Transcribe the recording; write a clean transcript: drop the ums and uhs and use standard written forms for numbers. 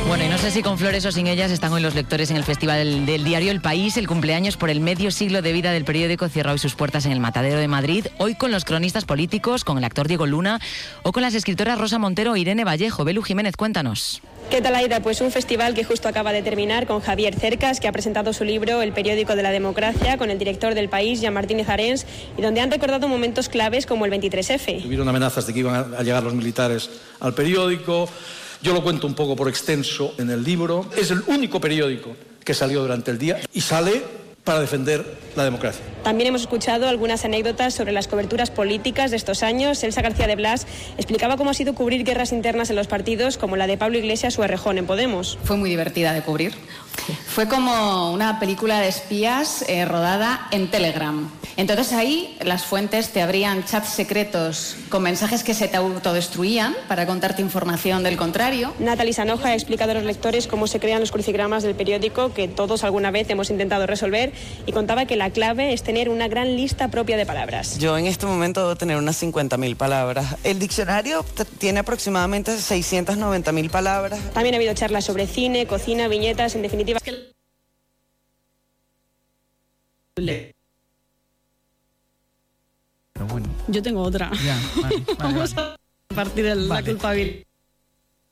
Bueno, y no sé si con flores o sin ellas están hoy los lectores en el Festival del Diario El País. El cumpleaños por el medio siglo de vida del periódico cierra hoy sus puertas en el Matadero de Madrid. Hoy con los cronistas políticos, con el actor Diego Luna o con las escritoras Rosa Montero e Irene Vallejo. Belu Jiménez, cuéntanos. ¿Qué tal, Aida? Pues un festival que justo acaba de terminar con Javier Cercas, que ha presentado su libro El periódico de la democracia, con el director del País, Jean Martínez Arens, y donde han recordado momentos claves como el 23F. Tuvieron amenazas de que iban a llegar los militares al periódico. Yo lo cuento un poco por extenso en el libro. Es el único periódico que salió durante el día y sale para defender la democracia. También hemos escuchado algunas anécdotas sobre las coberturas políticas de estos años. Elsa García de Blas explicaba cómo ha sido cubrir guerras internas en los partidos, como la de Pablo Iglesias o Errejón en Podemos. Fue muy divertida de cubrir. Fue como una película de espías rodada en Telegram. Entonces ahí las fuentes te abrían chats secretos con mensajes que se te autodestruían para contarte información del contrario. Natalie Sanoja ha explicado a los lectores cómo se crean los crucigramas del periódico, que todos alguna vez hemos intentado resolver, y contaba que la clave es tener una gran lista propia de palabras. Yo en este momento debo tener unas 50.000 palabras. El diccionario tiene aproximadamente 690.000 palabras. También ha habido charlas sobre cine, cocina, viñetas, en definitiva. Yo tengo otra. Ya, vale, Vamos a partir de la culpabilidad.